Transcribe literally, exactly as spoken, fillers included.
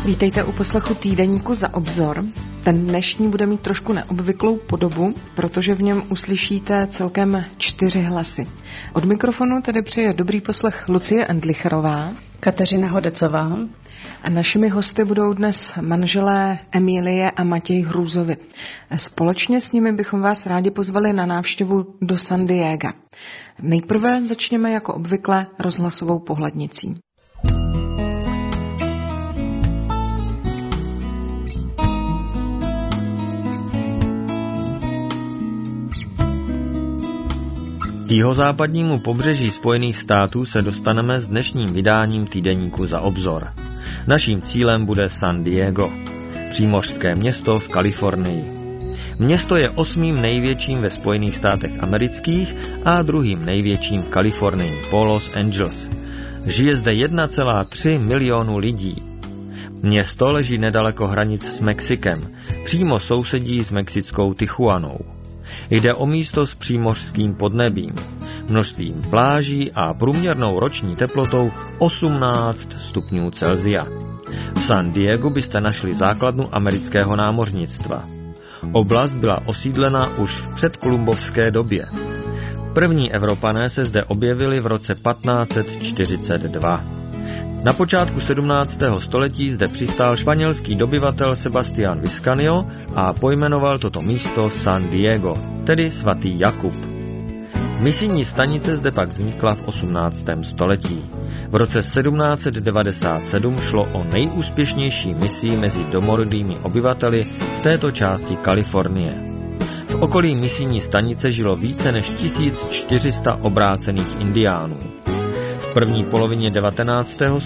Vítejte u poslechu týdeníku Za obzor. Ten dnešní bude mít trošku neobvyklou podobu, protože v něm uslyšíte celkem čtyři hlasy. Od mikrofonu tedy přeje dobrý poslech Lucie Endlicherová, Kateřina Hodecová. A našimi hosty budou dnes manželé Emílie a Matěj Hrůzovi. Společně s nimi bychom vás rádi pozvali na návštěvu do San Diega. Nejprve začněme jako obvykle rozhlasovou pohlednicí. K jihozápadnímu pobřeží Spojených států se dostaneme s dnešním vydáním týdeníku Za obzor. Naším cílem bude San Diego, přímořské město v Kalifornii. Město je osmým největším ve Spojených státech amerických a druhým největším v Kalifornii, po Los Angeles. Žije zde jedna celá tři milionu lidí. Město leží nedaleko hranic s Mexikem, přímo sousedí s mexickou Tijuanou. Jde o místo s přímořským podnebím, množstvím pláží a průměrnou roční teplotou osmnáct stupňů Celsia. V San Diegu byste našli základnu amerického námořnictva. Oblast byla osídlena už v předkolumbovské době. První Evropané se zde objevili v roce patnáct set čtyřicet dva. Na počátku sedmnáctého století zde přistál španělský dobyvatel Sebastián Vizcaíno a pojmenoval toto místo San Diego, tedy svatý Jakub. Misijní stanice zde pak vznikla v osmnáctém století. V roce sedmnáct set devadesát sedm šlo o nejúspěšnější misii mezi domorodými obyvateli v této části Kalifornie. V okolí misijní stanice žilo více než tisíc čtyři sta obrácených indiánů. V první polovině devatenáctého